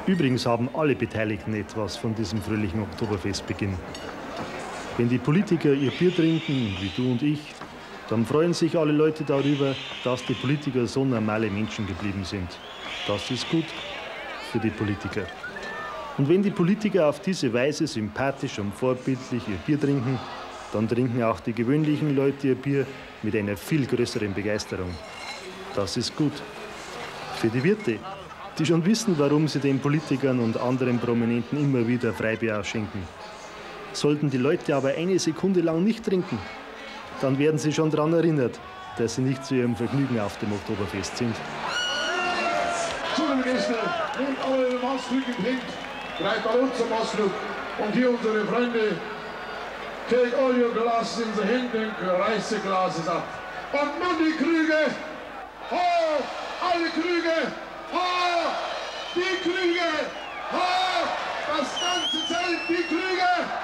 Übrigens haben alle Beteiligten etwas von diesem fröhlichen Oktoberfestbeginn. Wenn die Politiker ihr Bier trinken, wie du und ich, dann freuen sich alle Leute darüber, dass die Politiker so normale Menschen geblieben sind. Das ist gut für die Politiker. Und wenn die Politiker auf diese Weise sympathisch und vorbildlich ihr Bier trinken, dann trinken auch die gewöhnlichen Leute ihr Bier mit einer viel größeren Begeisterung. Das ist gut für die Wirte, die schon wissen, warum sie den Politikern und anderen Prominenten immer wieder Freibier ausschenken. Sollten die Leute aber eine Sekunde lang nicht trinken, dann werden sie schon daran erinnert, dass sie nicht zu ihrem Vergnügen auf dem Oktoberfest sind. Zu dem Gäste, nehmt alle den Ausflug getrinkt, greift an uns zum Ausflug. Und hier unsere Freunde, take all your glasses in the hand and reiß die Glasses ab. Und nun die Krüge, ho, alle Krüge, ho, die Krüge, ho, das ganze Zelt, die Krüge.